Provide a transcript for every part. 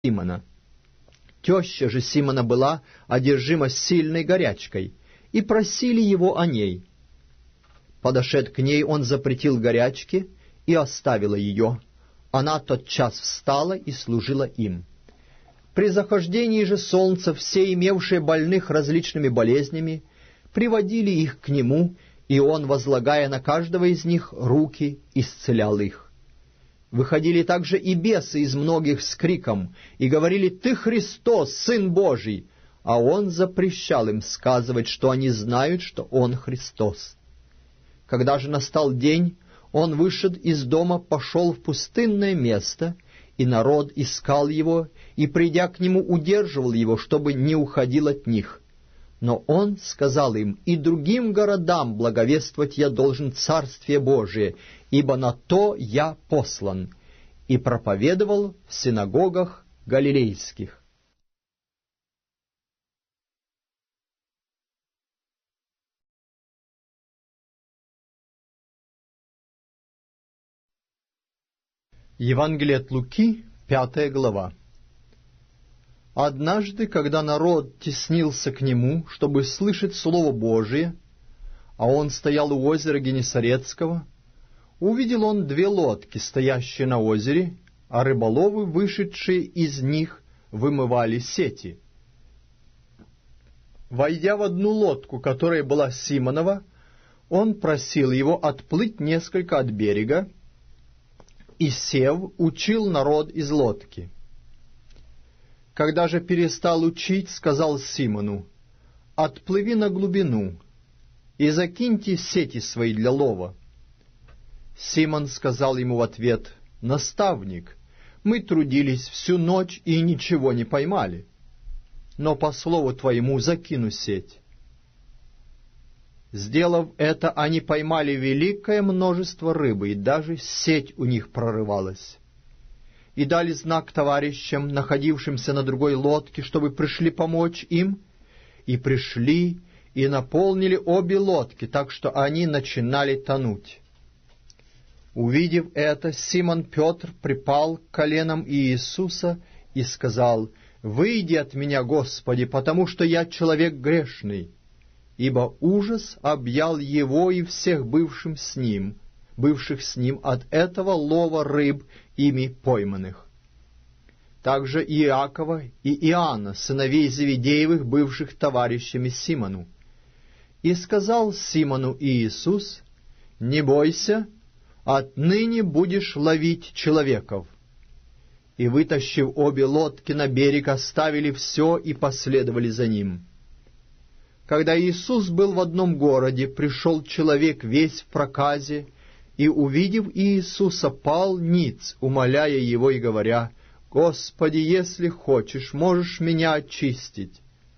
Симона. Теща же Симона была одержима сильной горячкой, и просили его о ней. Подошед к ней, он запретил горячке и оставила ее. Она тотчас встала и служила им. При захождении же солнца все, имевшие больных различными болезнями, приводили их к нему, и он, возлагая на каждого из них руки, исцелял их. Выходили также и бесы из многих с криком, и говорили: «Ты Христос, Сын Божий!» А он запрещал им сказывать, что они знают, что он Христос. Когда же настал день, он, вышед из дома, пошел в пустынное место, и народ искал его, и, придя к нему, удерживал его, чтобы не уходил от них. Но он сказал им: «И другим городам благовествовать я должен Царствие Божие, ибо на то я послан». И проповедовал в синагогах галилейских. Евангелие от Луки, 5 глава. Однажды, когда народ теснился к нему, чтобы слышать Слово Божие, а он стоял у озера Генесарецкого, увидел он 2 лодки, стоящие на озере, а рыболовы, вышедшие из них, вымывали сети. Войдя в одну лодку, которая была Симонова, он просил его отплыть несколько от берега, и, сев, учил народ из лодки. Когда же перестал учить, сказал Симону: «Отплыви на глубину и закиньте сети свои для лова». Симон сказал ему в ответ: «Наставник, мы трудились всю ночь и ничего не поймали, но по слову твоему закину сеть». Сделав это, они поймали великое множество рыбы, и даже сеть у них прорывалась. И дали знак товарищам, находившимся на другой лодке, чтобы пришли помочь им, и пришли, и наполнили обе лодки, так что они начинали тонуть. Увидев это, Симон Петр припал к коленам Иисуса и сказал: «Выйди от меня, Господи, потому что я человек грешный». Ибо ужас объял его и всех бывших с ним от этого лова рыб, ими пойманных. Также Иакова и Иоанна, сыновей Зеведеевых, бывших товарищами Симону. И сказал Симону Иисус: «Не бойся, отныне будешь ловить человеков». И, вытащив обе лодки на берег, оставили все и последовали за ним. Когда Иисус был в одном городе, пришел человек весь в проказе, и, увидев Иисуса, пал ниц, умоляя его и говоря: «Господи, если хочешь, можешь меня очистить».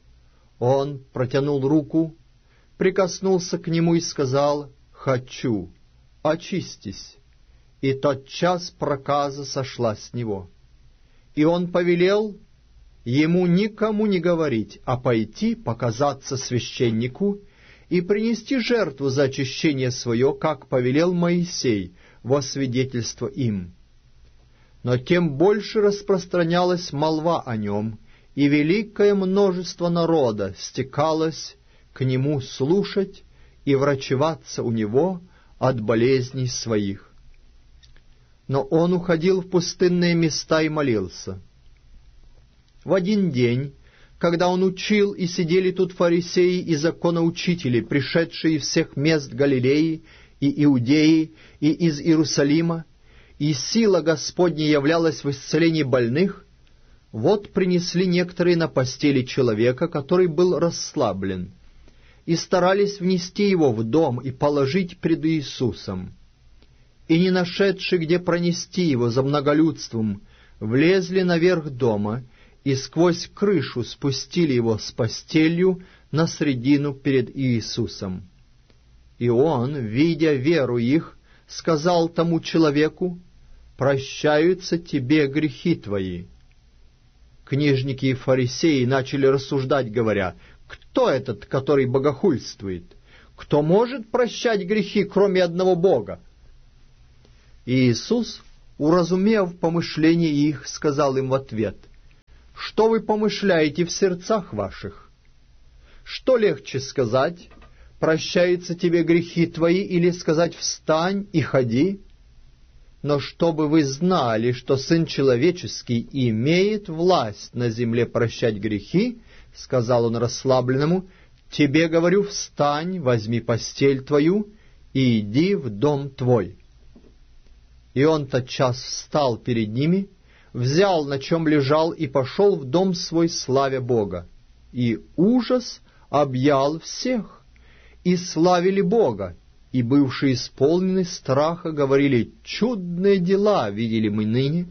Он протянул руку, прикоснулся к нему и сказал: «Хочу, очистись». И тотчас проказа сошла с него. И он повелел ему никому не говорить, а пойти показаться священнику и принести жертву за очищение свое, как повелел Моисей, во свидетельство им. Но тем больше распространялась молва о нем, и великое множество народа стекалось к нему слушать и врачеваться у него от болезней своих. Но он уходил в пустынные места и молился. В один день, когда он учил, и сидели тут фарисеи и законоучители, пришедшие из всех мест Галилеи и Иудеи и из Иерусалима, и сила Господня являлась в исцелении больных, вот принесли некоторые на постели человека, который был расслаблен, и старались внести его в дом и положить пред Иисусом. И, не нашедши, где пронести его за многолюдством, влезли наверх дома и сквозь крышу спустили его с постелью на средину перед Иисусом. И он, видя веру их, сказал тому человеку: «Прощаются тебе грехи твои». Книжники и фарисеи начали рассуждать, говоря: «Кто этот, который богохульствует? Кто может прощать грехи, кроме одного Бога?» И Иисус, уразумев помышления их, сказал им в ответ: что вы помышляете в сердцах ваших? Что легче сказать: прощаются тебе грехи твои, или сказать: встань и ходи? Но чтобы вы знали, что Сын Человеческий имеет власть на земле прощать грехи, — сказал он расслабленному, — тебе говорю, встань, возьми постель твою и иди в дом твой. И он тотчас встал перед ними, взял, на чем лежал, и пошел в дом свой, славя Бога. И ужас объял всех, и славили Бога, и, бывшие исполнены страха, говорили: чудные дела видели мы ныне.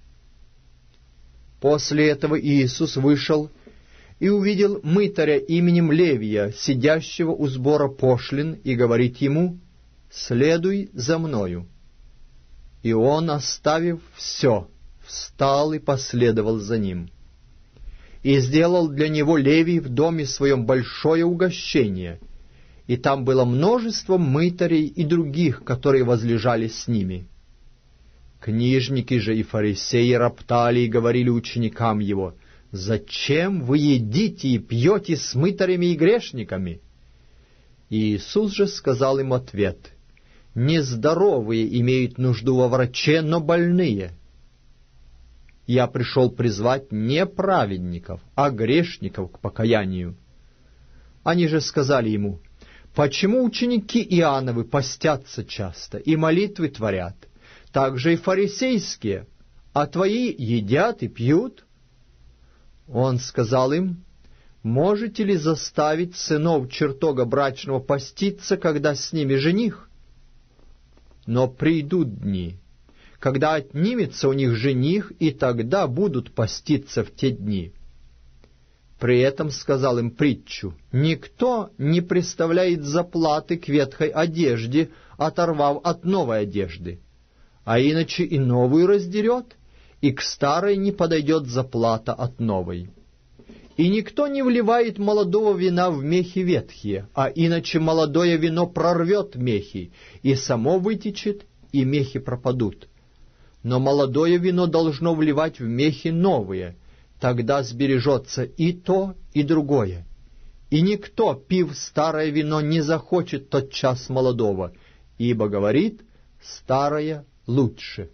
После этого Иисус вышел и увидел мытаря именем Левия, сидящего у сбора пошлин, и говорит ему: следуй за мною. И он, оставив все, встал и последовал за ним. И сделал для него Левий в доме своем большое угощение, и там было множество мытарей и других, которые возлежали с ними. Книжники же и фарисеи роптали и говорили ученикам его: «Зачем вы едите и пьете с мытарями и грешниками?» И Иисус же сказал им ответ: «Нездоровые имеют нужду во враче, но больные. Я пришел призвать не праведников, а грешников к покаянию». Они же сказали ему: «Почему ученики Иоанновы постятся часто и молитвы творят, так же и фарисейские, а твои едят и пьют?» Он сказал им: «Можете ли заставить сынов чертога брачного поститься, когда с ними жених? Но придут дни, когда отнимется у них жених, и тогда будут поститься в те дни». При этом сказал им притчу: «Никто не приставляет заплаты к ветхой одежде, оторвав от новой одежды, а иначе и новую раздерет, и к старой не подойдет заплата от новой. И никто не вливает молодого вина в мехи ветхие, а иначе молодое вино прорвет мехи, и само вытечет, и мехи пропадут. Но молодое вино должно вливать в мехи новые, тогда сбережется и то, и другое. И никто, пив старое вино, не захочет тотчас молодого, ибо, говорит, старое лучше».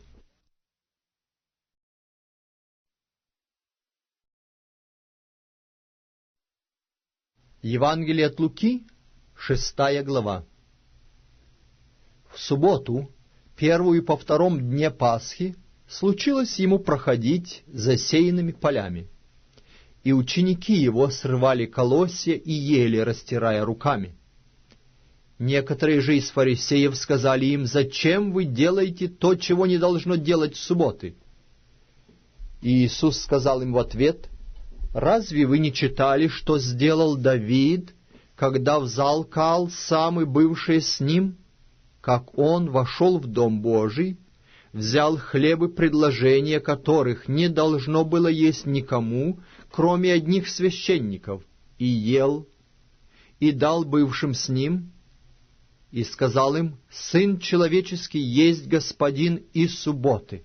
Евангелие от Луки, 6 глава. В субботу, первую по втором дне Пасхи, случилось ему проходить засеянными полями, и ученики его срывали колосья и ели, растирая руками. Некоторые же из фарисеев сказали им: «Зачем вы делаете то, чего не должно делать в субботы?» И Иисус сказал им в ответ: «Разве вы не читали, что сделал Давид, когда взял кал сам и бывшие с ним, как он вошел в Дом Божий, взял хлебы, предложения которых не должно было есть никому, кроме одних священников, и ел, и дал бывшим с ним, и сказал им: Сын человеческий есть Господин и субботы».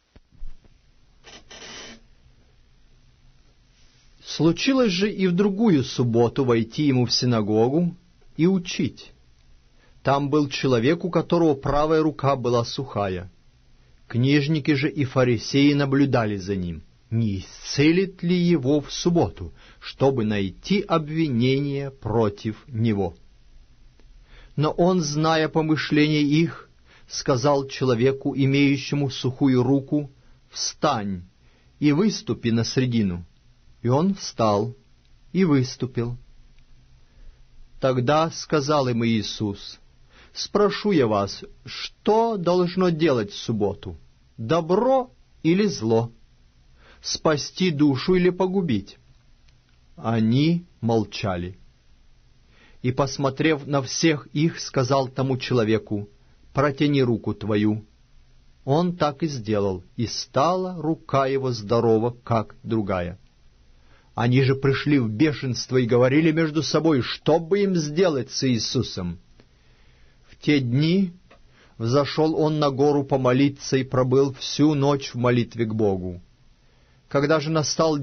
Случилось же и в другую субботу войти ему в синагогу и учить. Там был человек, у которого правая рука была сухая. Книжники же и фарисеи наблюдали за ним, не исцелит ли его в субботу, чтобы найти обвинение против него. Но он, зная помышления их, сказал человеку, имеющему сухую руку: «Встань и выступи на средину». И он встал и выступил. Тогда сказал им Иисус: «Спрошу я вас, что должно делать в субботу, добро или зло, спасти душу или погубить?» Они молчали. И, посмотрев на всех их, сказал тому человеку: «Протяни руку твою». Он так и сделал, и стала рука его здорова, как другая. Они же пришли в бешенство и говорили между собой, что бы им сделать с Иисусом. В те дни взошел он на гору помолиться и пробыл всю ночь в молитве к Богу. Когда же настал